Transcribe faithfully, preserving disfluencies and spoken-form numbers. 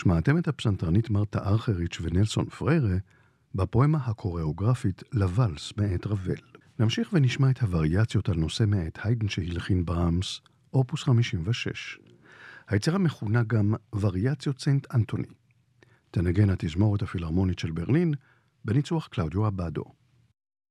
שמעתם את הפסנתרנית מרתה ארכריץ' ונלסון פריירה בפואמה הקוריאוגרפית לוואלס מאת רבל. נמשיך ונשמע את הווריאציות על נושא מאת היידן שהלחין ברמס, אופוס חמישים ושש. היצירה מכונה גם וריאציות סנט אנטוני. תנגן התזמורת הפילהרמונית של ברלין בניצוח קלאודיו אבאדו.